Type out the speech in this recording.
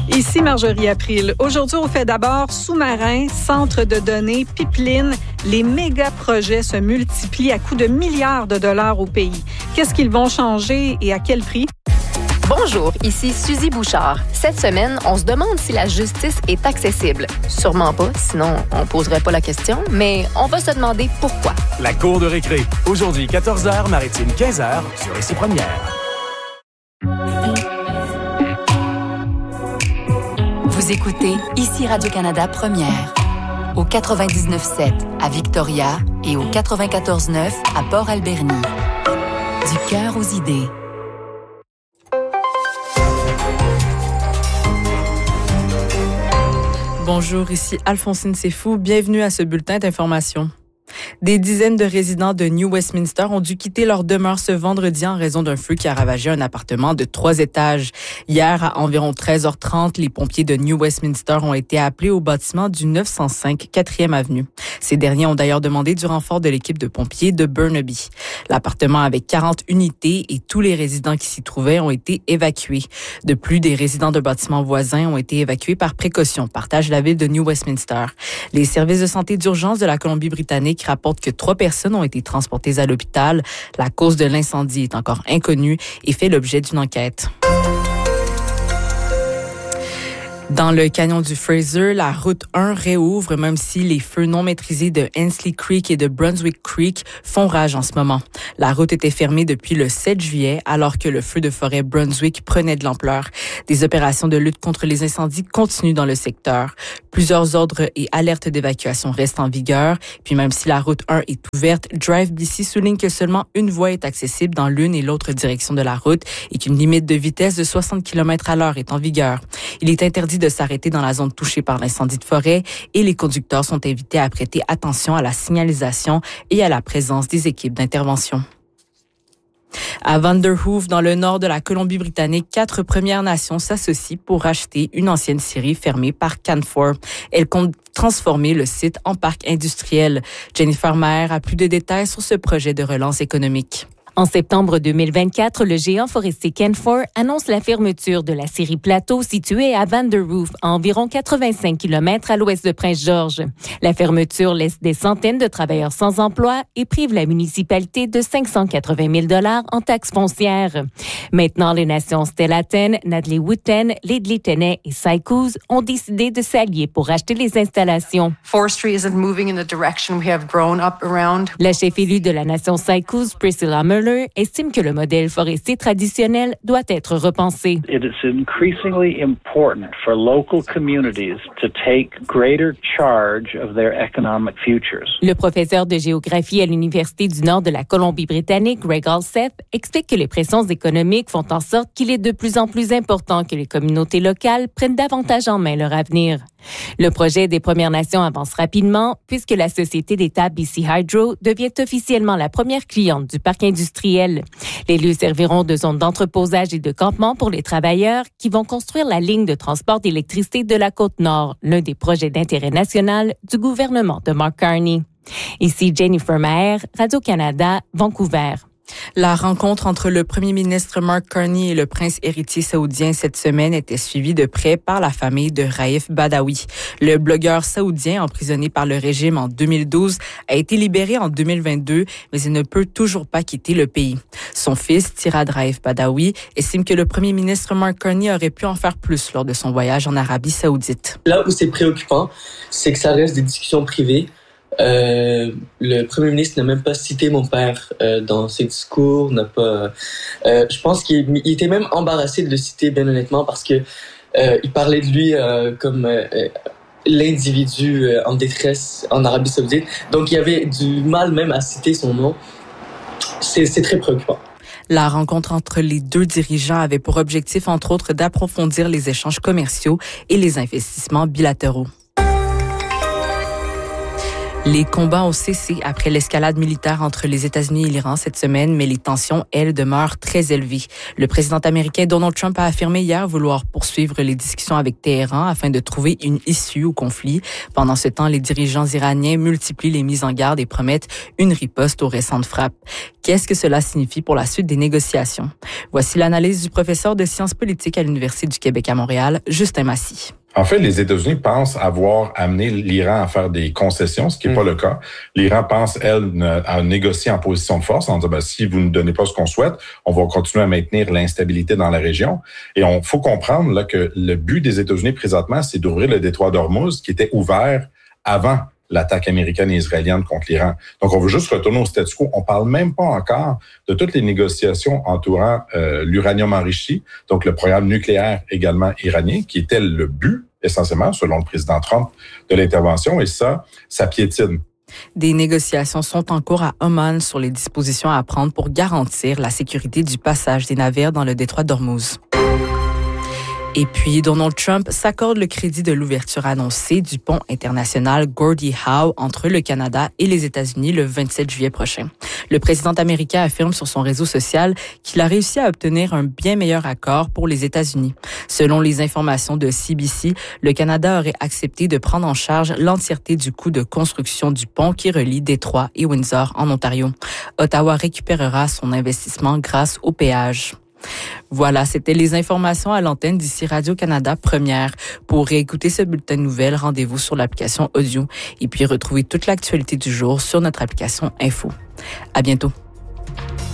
Ici Marjorie April. Aujourd'hui, on fait d'abord sous-marins, centres de données, pipelines. Les méga-projets se multiplient à coût de milliards de dollars au pays. Qu'est-ce qu'ils vont changer et à quel prix? Bonjour, ici Suzy Bouchard. Cette semaine, on se demande si la justice est accessible. Sûrement pas, sinon on poserait pas la question, mais on va se demander pourquoi. La cour de récré. Aujourd'hui, 14h, Maritime 15h, sur Ici Première. Vous écoutez Ici Radio-Canada Première, au 99.7 à Victoria et au 94.9 à Port-Alberni. Du cœur aux idées. Bonjour, ici Alphonsine Sefou. Bienvenue à ce bulletin d'information. Des dizaines de résidents de New Westminster ont dû quitter leur demeure ce vendredi en raison d'un feu qui a ravagé un appartement de 3 étages. Hier, à environ 13h30, les pompiers de New Westminster ont été appelés au bâtiment du 905 4e Avenue. Ces derniers ont d'ailleurs demandé du renfort de l'équipe de pompiers de Burnaby. L'appartement avait 40 unités et tous les résidents qui s'y trouvaient ont été évacués. De plus, des résidents de bâtiments voisins ont été évacués par précaution, partage la ville de New Westminster. Les services de santé d'urgence de la Colombie-Britannique rapportent que 3 personnes ont été transportées à l'hôpital. La cause de l'incendie est encore inconnue et fait l'objet d'une enquête. Dans le canyon du Fraser, la route 1 réouvre, même si les feux non maîtrisés de Hensley Creek et de Brunswick Creek font rage en ce moment. La route était fermée depuis le 7 juillet, alors que le feu de forêt Brunswick prenait de l'ampleur. Des opérations de lutte contre les incendies continuent dans le secteur. Plusieurs ordres et alertes d'évacuation restent en vigueur. Puis même si la route 1 est ouverte, Drive BC souligne que seulement une voie est accessible dans l'une et l'autre direction de la route et qu'une limite de vitesse de 60 km/h est en vigueur. Il est interdit de s'arrêter dans la zone touchée par l'incendie de forêt et les conducteurs sont invités à prêter attention à la signalisation et à la présence des équipes d'intervention. À Vanderhoof, dans le nord de la Colombie-Britannique, 4 Premières Nations s'associent pour racheter une ancienne scierie fermée par Canfor. Elles comptent transformer le site en parc industriel. Jennifer Maher a plus de détails sur ce projet de relance économique. En septembre 2024, le géant forestier Canfor annonce la fermeture de la scierie Plateau située à Vanderhoof, à environ 85 km à l'ouest de Prince-Georges. La fermeture laisse des centaines de travailleurs sans emploi et prive la municipalité de 580 000 $ en taxes foncières. Maintenant, les nations Stellarton, Nadley-Woodton, Ledley-Tenney et Sycouse ont décidé de s'allier pour racheter les installations. Forestry isn't moving in the direction we have grown up around. La chef élue de la nation Sycouse, Priscilla Muller, estime que le modèle forestier traditionnel doit être repensé. It is increasingly important for local communities to take greater charge of their economic futures. Le professeur de géographie à l'Université du Nord de la Colombie-Britannique, Greg Alsep, explique que les pressions économiques font en sorte qu'il est de plus en plus important que les communautés locales prennent davantage en main leur avenir. Le projet des Premières Nations avance rapidement puisque la société d'État BC Hydro devient officiellement la première cliente du parc industriel. Les lieux serviront de zone d'entreposage et de campement pour les travailleurs qui vont construire la ligne de transport d'électricité de la Côte-Nord, l'un des projets d'intérêt national du gouvernement de Mark Carney. Ici Jennifer Maher, Radio-Canada, Vancouver. La rencontre entre le premier ministre Mark Carney et le prince héritier saoudien cette semaine était suivie de près par la famille de Raif Badawi. Le blogueur saoudien, emprisonné par le régime en 2012, a été libéré en 2022, mais il ne peut toujours pas quitter le pays. Son fils, Tirad Raif Badawi, estime que le premier ministre Mark Carney aurait pu en faire plus lors de son voyage en Arabie saoudite. Là où c'est préoccupant, c'est que ça reste des discussions privées. Le premier ministre n'a même pas cité mon père dans ses discours, je pense qu'il était même embarrassé de le citer, bien honnêtement, parce que il parlait de lui comme l'individu en détresse en Arabie saoudite. Donc il y avait du mal même à citer son nom. C'est très préoccupant. La rencontre entre les deux dirigeants avait pour objectif, entre autres, d'approfondir les échanges commerciaux et les investissements bilatéraux. Les combats ont cessé après l'escalade militaire entre les États-Unis et l'Iran cette semaine, mais les tensions, elles, demeurent très élevées. Le président américain Donald Trump a affirmé hier vouloir poursuivre les discussions avec Téhéran afin de trouver une issue au conflit. Pendant ce temps, les dirigeants iraniens multiplient les mises en garde et promettent une riposte aux récentes frappes. Qu'est-ce que cela signifie pour la suite des négociations? Voici l'analyse du professeur de sciences politiques à l'Université du Québec à Montréal, Justin Massy. En fait, les États-Unis pensent avoir amené l'Iran à faire des concessions, ce qui n'est pas le cas. L'Iran pense, elle, à négocier en position de force, en disant, si vous ne donnez pas ce qu'on souhaite, on va continuer à maintenir l'instabilité dans la région. Et faut comprendre là que le but des États-Unis présentement, c'est d'ouvrir le détroit d'Ormuz, qui était ouvert avant l'attaque américaine et israélienne contre l'Iran. Donc, on veut juste retourner au statu quo. On parle même pas encore de toutes les négociations entourant l'uranium enrichi, donc le programme nucléaire également iranien, qui était le but, essentiellement, selon le président Trump, de l'intervention. Et ça piétine. Des négociations sont en cours à Oman sur les dispositions à prendre pour garantir la sécurité du passage des navires dans le détroit d'Ormuz. Et puis, Donald Trump s'accorde le crédit de l'ouverture annoncée du pont international Gordie Howe entre le Canada et les États-Unis le 27 juillet prochain. Le président américain affirme sur son réseau social qu'il a réussi à obtenir un bien meilleur accord pour les États-Unis. Selon les informations de CBC, le Canada aurait accepté de prendre en charge l'entièreté du coût de construction du pont qui relie Détroit et Windsor en Ontario. Ottawa récupérera son investissement grâce au péage. Voilà, c'était les informations à l'antenne d'ici Radio-Canada Première. Pour réécouter ce bulletin de nouvelles, rendez-vous sur l'application audio et puis retrouver toute l'actualité du jour sur notre application Info. À bientôt.